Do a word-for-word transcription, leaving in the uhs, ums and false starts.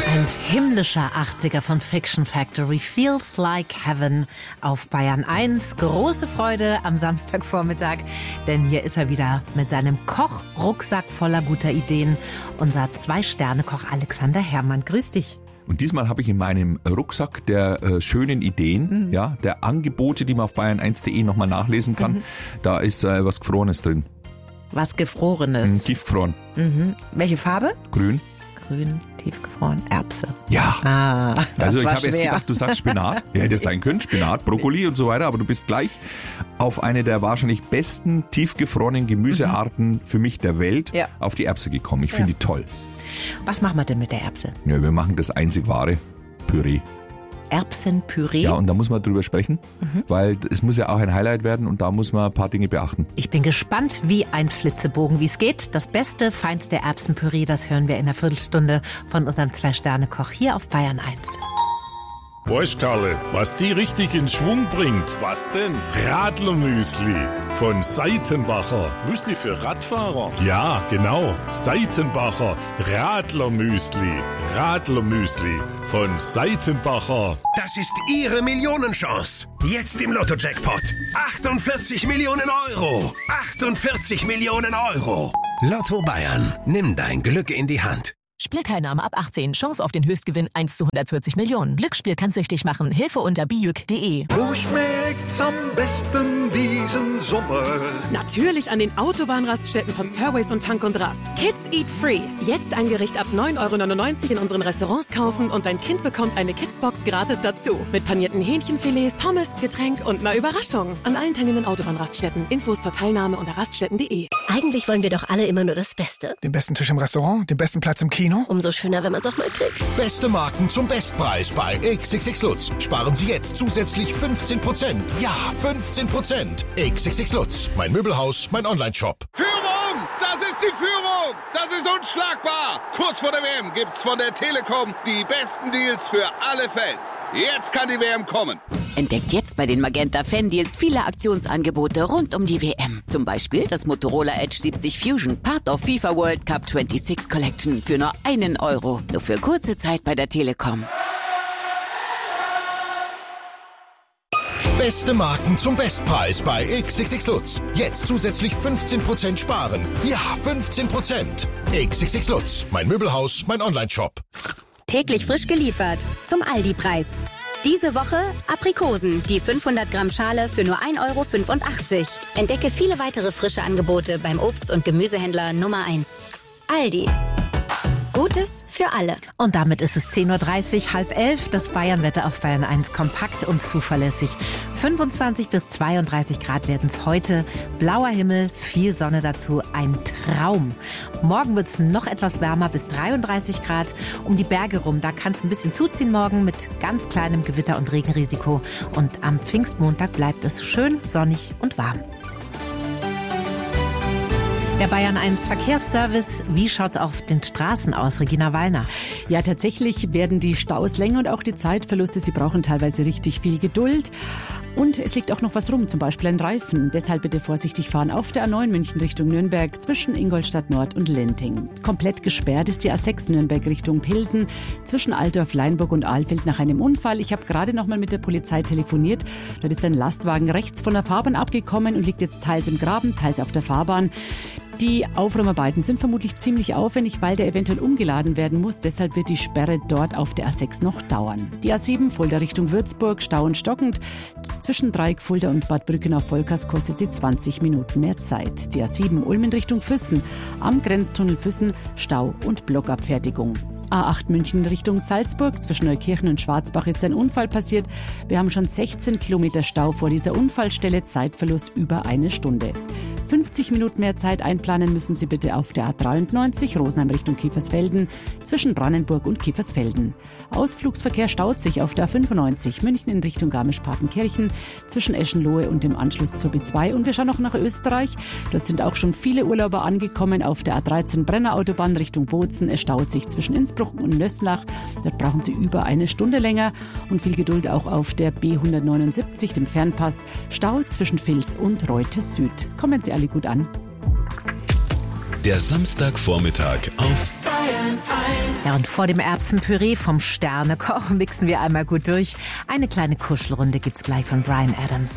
Ein himmlischer achtziger von Fiction Factory, Feels Like Heaven auf Bayern eins. Große Freude am Samstagvormittag, denn hier ist er wieder mit seinem Kochrucksack voller guter Ideen. Unser Zwei-Sterne-Koch Alexander Herrmann. Grüß dich. Und diesmal habe ich in meinem Rucksack der äh, schönen Ideen, mhm. ja, der Angebote, die man auf bayern eins punkt de nochmal nachlesen kann, mhm. da ist äh, was Gefrorenes drin. Was Gefrorenes? Mhm, tiefgefroren. Mhm. Welche Farbe? Grün. Grün, tiefgefroren, Erbse. Ja. Ah, das also ich war habe jetzt gedacht, du sagst Spinat. Ja, hätte sein können, Spinat, Brokkoli und so weiter, aber du bist gleich auf eine der wahrscheinlich besten tiefgefrorenen Gemüsearten mhm. für mich der Welt ja. auf die Erbse gekommen. Ich finde ja. die toll. Was machen wir denn mit der Erbse? Ja, wir machen das einzig wahre Püree. Erbsenpüree? Ja, und da muss man drüber sprechen, mhm. weil es muss ja auch ein Highlight werden und da muss man ein paar Dinge beachten. Ich bin gespannt wie ein Flitzebogen, wie es geht. Das beste, feinste Erbsenpüree, das hören wir in einer Viertelstunde von unserem Zwei-Sterne-Koch hier auf Bayern eins. Weißt Karle, was die richtig in Schwung bringt? Was denn? Radlermüsli von Seitenbacher. Müsli für Radfahrer? Ja, genau. Seitenbacher Radlermüsli. Radlermüsli von Seitenbacher. Das ist Ihre Millionenchance. Jetzt im Lotto-Jackpot. achtundvierzig Millionen Euro. achtundvierzig Millionen Euro. Lotto Bayern. Nimm dein Glück in die Hand. Spielteilnahme ab achtzehn. Chance auf den Höchstgewinn eins zu hundertvierzig Millionen. Glücksspiel kann süchtig machen. Hilfe unter bijuk punkt de. Wo schmeckt's am besten diesen Sommer? Natürlich an den Autobahnraststätten von Surways und Tank und Rast. Kids eat free. Jetzt ein Gericht ab neun Euro neunundneunzig in unseren Restaurants kaufen und dein Kind bekommt eine Kidsbox gratis dazu. Mit panierten Hähnchenfilets, Pommes, Getränk und einer Überraschung. An allen teilnehmenden Autobahnraststätten. Infos zur Teilnahme unter raststätten punkt de. Eigentlich wollen wir doch alle immer nur das Beste. Den besten Tisch im Restaurant, den besten Platz im Kino. Umso schöner, wenn man es auch mal kriegt. Beste Marken zum Bestpreis bei X X X Lutz. Sparen Sie jetzt zusätzlich fünfzehn Prozent. Ja, fünfzehn Prozent. X X X Lutz. Mein Möbelhaus, mein Online-Shop. Führung! Das ist die Führung! Das ist unschlagbar! Kurz vor der W M gibt's von der Telekom die besten Deals für alle Fans. Jetzt kann die W M kommen. Entdeckt jetzt bei den Magenta Fan-Deals viele Aktionsangebote rund um die W M. Zum Beispiel das Motorola Edge siebzig Fusion, Part of FIFA World Cup sechsundzwanzig Collection für nur einen Euro. Nur für kurze Zeit bei der Telekom. Beste Marken zum Bestpreis bei X X X Lutz. Jetzt zusätzlich fünfzehn Prozent sparen. Ja, fünfzehn Prozent. X X X Lutz. Mein Möbelhaus, mein Online-Shop. Täglich frisch geliefert. Zum Aldi-Preis. Diese Woche Aprikosen, die fünfhundert Gramm Schale für nur ein Euro fünfundachtzig. Entdecke viele weitere frische Angebote beim Obst- und Gemüsehändler Nummer eins. Aldi. Gutes für alle. Und damit ist es zehn Uhr dreißig, halb elf. Das Bayernwetter auf Bayern eins kompakt und zuverlässig. fünfundzwanzig bis zweiunddreißig Grad werden es heute. Blauer Himmel, viel Sonne dazu. Ein Traum. Morgen wird es noch etwas wärmer bis dreiunddreißig Grad. Um die Berge rum, da kann es ein bisschen zuziehen morgen mit ganz kleinem Gewitter- und Regenrisiko. Und am Pfingstmontag bleibt es schön sonnig und warm. Der Bayern eins Verkehrsservice, wie schaut's auf den Straßen aus, Regina Wallner? Ja, tatsächlich werden die Staus länger und auch die Zeitverluste, sie brauchen teilweise richtig viel Geduld. Und es liegt auch noch was rum, zum Beispiel ein Reifen. Deshalb bitte vorsichtig fahren auf der A neun München Richtung Nürnberg zwischen Ingolstadt Nord und Lenting. Komplett gesperrt ist die A sechs Nürnberg Richtung Pilsen zwischen Altdorf, Leinburg und Ahlfeld nach einem Unfall. Ich habe gerade noch mal mit der Polizei telefoniert. Dort ist ein Lastwagen rechts von der Fahrbahn abgekommen und liegt jetzt teils im Graben, teils auf der Fahrbahn. Die Aufräumarbeiten sind vermutlich ziemlich aufwendig, weil der eventuell umgeladen werden muss. Deshalb wird die Sperre dort auf der A sechs noch dauern. Die A sieben Fulda Richtung Würzburg, Stau und stockend. Zwischen Dreieck, Fulda und Bad Brückenau-Volkers kostet sie zwanzig Minuten mehr Zeit. Die A sieben Ulm in Richtung Füssen. Am Grenztunnel Füssen Stau und Blockabfertigung. A acht München Richtung Salzburg. Zwischen Neukirchen und Schwarzbach ist ein Unfall passiert. Wir haben schon sechzehn Kilometer Stau vor dieser Unfallstelle. Zeitverlust über eine Stunde. fünfzig Minuten mehr Zeit einplanen müssen Sie bitte auf der A dreiundneunzig Rosenheim Richtung Kiefersfelden zwischen Brannenburg und Kiefersfelden. Ausflugsverkehr staut sich auf der A fünfundneunzig München in Richtung Garmisch-Partenkirchen zwischen Eschenlohe und dem Anschluss zur B zwei. Und wir schauen noch nach Österreich. Dort sind auch schon viele Urlauber angekommen auf der A dreizehn Brenner Autobahn Richtung Bozen. Es staut sich zwischen Innsbruck und Nösslach. Dort brauchen Sie über eine Stunde länger. Und viel Geduld auch auf der B hundertneunundsiebzig, dem Fernpass. Stau zwischen Vils und Reute Süd. Kommen Sie alle gut an. Der Samstagvormittag auf Bayern eins. Ja, und vor dem Erbsenpüree vom Sternekoch mixen wir einmal gut durch. Eine kleine Kuschelrunde gibt's gleich von Bryan Adams.